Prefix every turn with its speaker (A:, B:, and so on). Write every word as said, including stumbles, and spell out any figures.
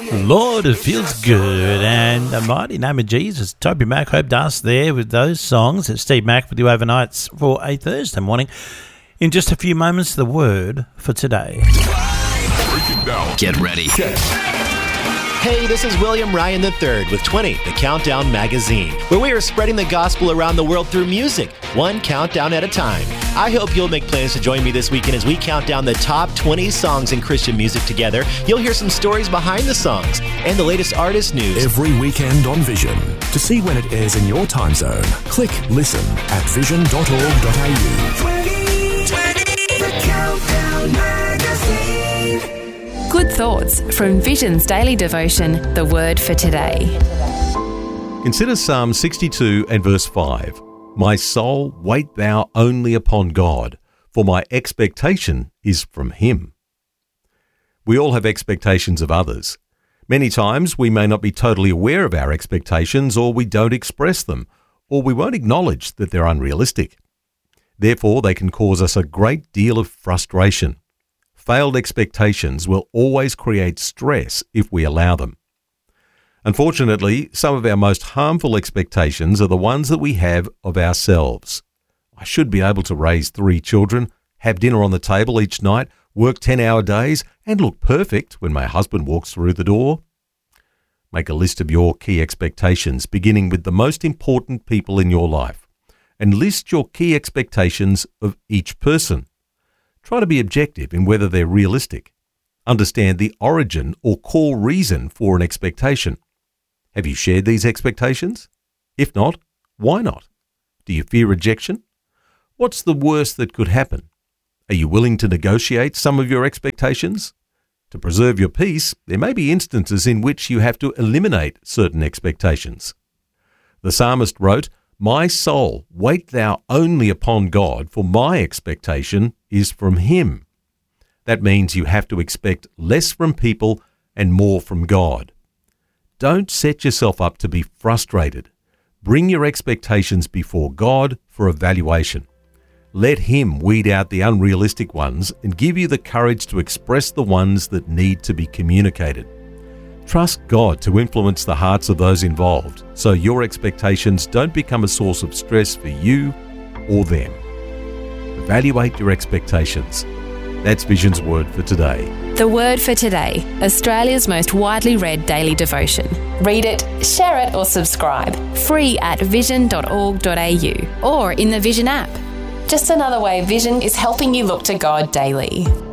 A: Lord, it feels good. And the mighty name of Jesus. Toby Mac hoped us there with those songs. It's Steve Mac with you overnights for a Thursday morning. In just a few moments, the word for today.
B: Get ready.
C: Hey, this is William Ryan the third with twenty, the Countdown Magazine, where we are spreading the gospel around the world through music, one countdown at a time. I hope you'll make plans to join me this weekend as we count down the top twenty songs in Christian music together. You'll hear some stories behind the songs and the latest artist news.
D: Every weekend on Vision. To see when it airs in your time zone, click listen at vision dot org dot a u.
E: twenty twenty, the Countdown Magazine.
F: Good thoughts from Vision's daily devotion, The Word for Today.
G: Consider Psalm sixty-two and verse five. My soul, wait thou only upon God, for my expectation is from Him. We all have expectations of others. Many times we may not be totally aware of our expectations, or we don't express them, or we won't acknowledge that they're unrealistic. Therefore, they can cause us a great deal of frustration. Failed expectations will always create stress if we allow them. Unfortunately, some of our most harmful expectations are the ones that we have of ourselves. I should be able to raise three children, have dinner on the table each night, work ten-hour days, and look perfect when my husband walks through the door. Make a list of your key expectations, beginning with the most important people in your life, and list your key expectations of each person. Try to be objective in whether they're realistic. Understand the origin or core reason for an expectation. Have you shared these expectations? If not, why not? Do you fear rejection? What's the worst that could happen? Are you willing to negotiate some of your expectations? To preserve your peace, there may be instances in which you have to eliminate certain expectations. The psalmist wrote, My soul, wait thou only upon God, for my expectation is from Him. That means you have to expect less from people and more from God. Don't set yourself up to be frustrated. Bring your expectations before God for evaluation. Let Him weed out the unrealistic ones and give you the courage to express the ones that need to be communicated. Trust God to influence the hearts of those involved so your expectations don't become a source of stress for you or them. Evaluate your expectations. That's Vision's Word for today.
F: The Word for Today, Australia's most widely read daily devotion. Read it, share it or subscribe. Free at vision dot org dot a u or in the Vision app. Just another way Vision is helping you look to God daily.